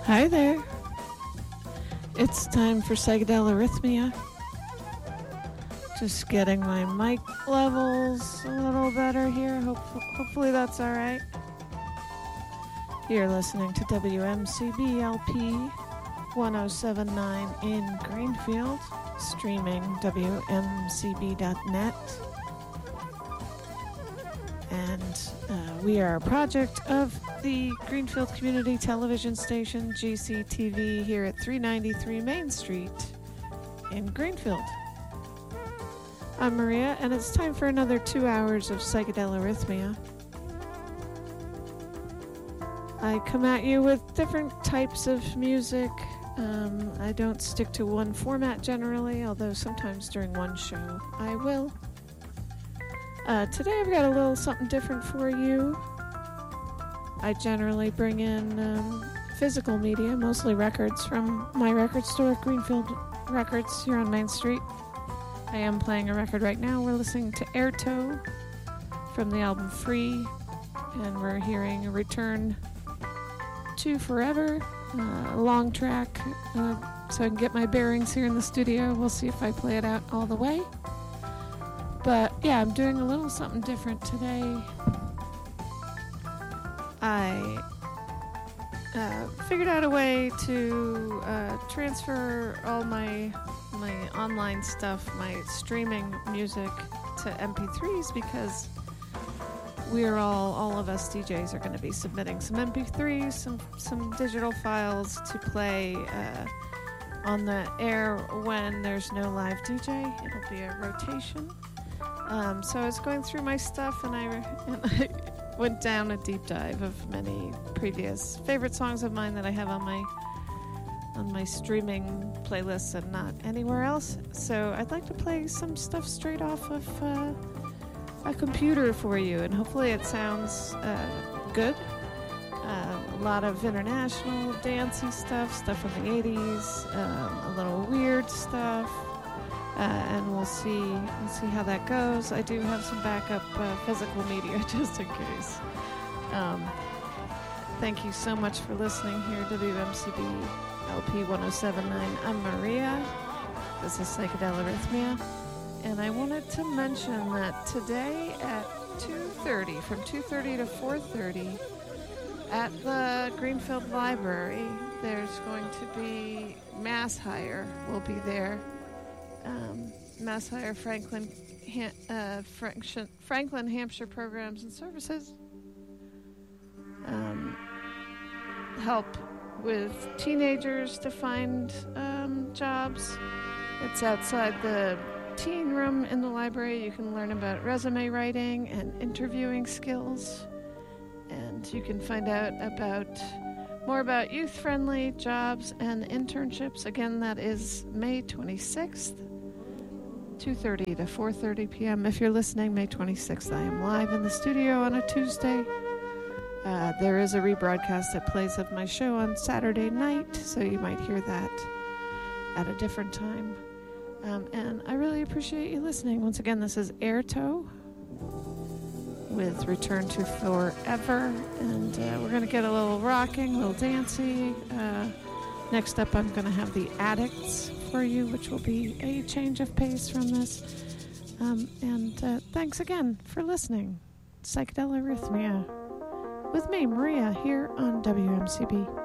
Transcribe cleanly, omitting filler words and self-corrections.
Hi there. It's time for Psychedelarrhythmia. Just getting my mic levels a little better here. Hopefully that's all right. You're listening to WMCB LP 1079 in Greenfield, streaming WMCB.net. And we are a project of the Greenfield Community Television Station, GCTV, here at 393 Main Street in Greenfield. I'm Maria, and it's time for another 2 hours of Psychedelarrhythmia. I come at you with different types of music. I don't stick to one format generally, although sometimes during one show I will. Today I've got a little something different for you. I generally bring in physical media, mostly records from my record store, Greenfield Records, here on Main Street. I am playing a record right now. We're listening to Airtoe from the album Free, and we're hearing a Return to Forever, a long track, so I can get my bearings here in the studio. We'll see if I play it out all the way. But yeah, I'm doing a little something different today. I figured out a way to transfer all my online stuff, my streaming music, to MP3s, because we're all of us DJs are going to be submitting some MP3s, some digital files to play on the air when there's no live DJ. It'll be a rotation. So I was going through my stuff, and I went down a deep dive of many previous favorite songs of mine that I have on my streaming playlists and not anywhere else. So I'd like to play some stuff straight off of a computer for you, and hopefully it sounds good. A lot of international dancey stuff from the 80s, a little weird stuff. And we'll see how that goes. I do have some backup physical media just in case. Thank you so much for listening here, WMCB LP 1079. I'm Maria. This is Psychedelarrhythmia. And I wanted to mention that today at 2:30, from 2:30 to 4:30, at the Greenfield Library, there's going to be Mass Hire. We'll be there. Mass Hire Franklin, Hampshire Programs and Services help with teenagers to find jobs. It's outside the teen room in the library. You can learn about resume writing and interviewing skills, and you can find out more about youth-friendly jobs and internships. Again, that is May 26th. 2:30 to 4:30 p.m. If you're listening, May 26th, I am live in the studio on a Tuesday. There is a rebroadcast that plays of my show on Saturday night, so you might hear that at a different time. And I really appreciate you listening. Once again, this is Airtoe with Return to Forever, and we're going to get a little rocking, a little dancey. Next up, I'm going to have The Addicts for you, which will be a change of pace from this. And thanks again for listening. Psychedelarrhythmia with me, Maria, here on WMCB.